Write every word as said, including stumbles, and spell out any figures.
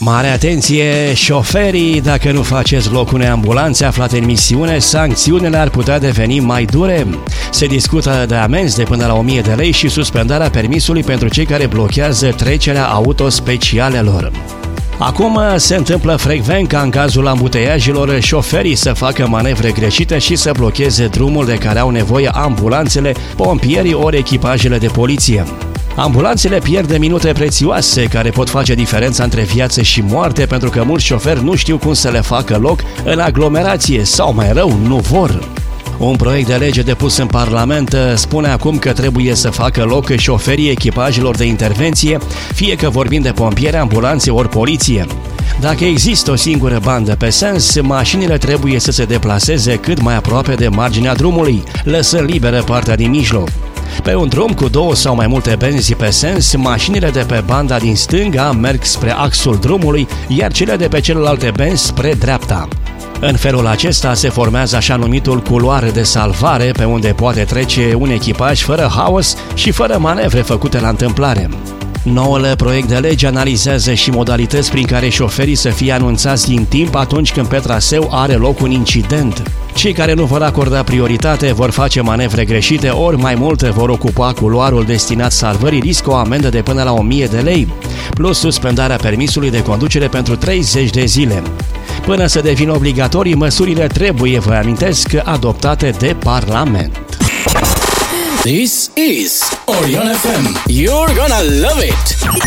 Mare atenție, șoferii, dacă nu faceți loc unei ambulanțe aflate în misiune, sancțiunile ar putea deveni mai dure. Se discută de amenzi de până la o mie de lei și suspendarea permisului pentru cei care blochează trecerea autospecialelor. Acum se întâmplă frecvent ca în cazul ambuteiajelor șoferii să facă manevre greșite și să blocheze drumul de care au nevoie ambulanțele, pompierii ori echipajele de poliție. Ambulanțele pierd minute prețioase care pot face diferența între viață și moarte pentru că mulți șoferi nu știu cum să le facă loc în aglomerație sau mai rău, nu vor. Un proiect de lege depus în Parlament spune acum că trebuie să facă loc șoferii echipajelor de intervenție, fie că vorbim de pompieri, ambulanțe ori poliție. Dacă există o singură bandă pe sens, mașinile trebuie să se deplaseze cât mai aproape de marginea drumului, lăsând liberă partea din mijloc. Pe un drum cu două sau mai multe benzi pe sens, mașinile de pe banda din stânga merg spre axul drumului, iar cele de pe celelalte benzi spre dreapta. În felul acesta se formează așa numitul culoare de salvare, pe unde poate trece un echipaj fără haos și fără manevre făcute la întâmplare. Noul proiect de lege analizează și modalități prin care șoferii să fie anunțați din timp atunci când pe traseu are loc un incident. Cei care nu vor acorda prioritate vor face manevre greșite, ori mai multe vor ocupa culoarul destinat salvării, riscă o amendă de până la o mie de lei, plus suspendarea permisului de conducere pentru treizeci de zile. Până să devină obligatorii, măsurile trebuie, vă amintesc, adoptate de Parlament. This is Orion F M. You're gonna love it!